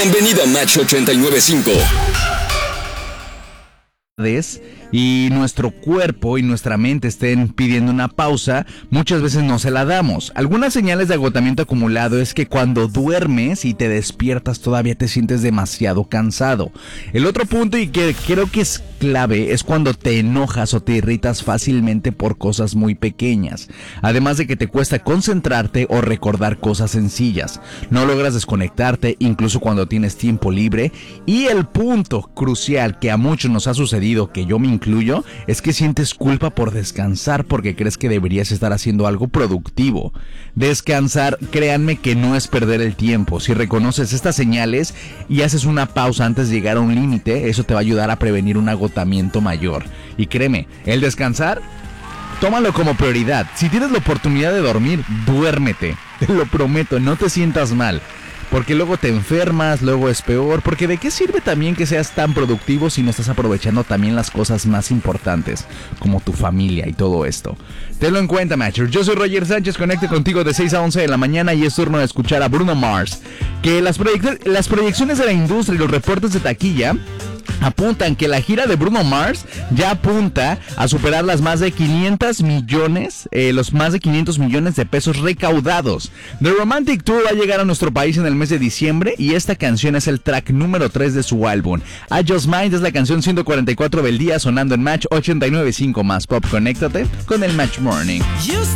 Bienvenido a Match 89.5. Y nuestro cuerpo y nuestra mente estén pidiendo una pausa, muchas veces no se la damos. Algunas señales de agotamiento acumulado es que cuando duermes y te despiertas todavía te sientes demasiado cansado. El otro punto, y que creo que es clave, es cuando te enojas o te irritas fácilmente por cosas muy pequeñas. Además de que te cuesta concentrarte o recordar cosas sencillas. No logras desconectarte incluso cuando tienes tiempo libre. Y el punto crucial que a muchos nos ha sucedido, que yo me incluyo, es que sientes culpa por descansar porque crees que deberías estar haciendo algo productivo. Descansar, créanme que no es perder el tiempo. Si reconoces estas señales y haces una pausa antes de llegar a un límite, eso te va a ayudar a prevenir un agotamiento mayor. Y créeme, el descansar, tómalo como prioridad. Si tienes la oportunidad de dormir, duérmete. Te lo prometo, no te sientas mal. Porque luego te enfermas, luego es peor. Porque ¿de qué sirve también que seas tan productivo si no estás aprovechando también las cosas más importantes, como tu familia y todo esto? Tenlo en cuenta, Matcher. Yo soy Roger Sánchez, conecte contigo de 6 a 11 de la mañana y es turno de escuchar a Bruno Mars. Que las proyecciones de la industria y los reportes de taquilla apuntan que la gira de Bruno Mars ya apunta a superar los más de 500 millones de pesos recaudados. The Romantic Tour va a llegar a nuestro país en el mes de diciembre y esta canción es el track número 3 de su álbum. I Just Might es la canción 144 del día, sonando en Match 89.5 más Pop. Conéctate con el Match Morning.